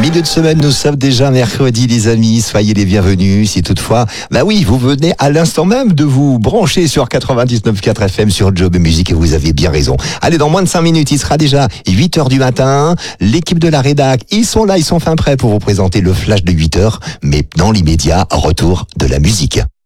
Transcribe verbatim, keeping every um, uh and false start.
milieu de semaine, nous sommes déjà mercredi, les amis. Soyez les bienvenus. Si toutefois, bah oui, vous venez à l'instant même de vous brancher sur quatre-vingt-dix-neuf virgule quatre F M sur Job Music et vous avez bien raison. Allez, dans moins de cinq minutes, il sera déjà huit heures du matin. L'équipe de la rédac, ils sont là, ils sont fin prêts pour vous présenter le flash de huit heures. Mais dans l'immédiat, retour de la musique.